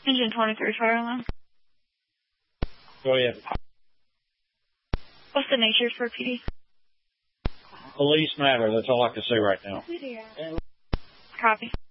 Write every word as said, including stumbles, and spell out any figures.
Engine twenty-three, fire alarm. Go ahead. What's the nature for P D? Police matter. That's all I can say right now. Copy.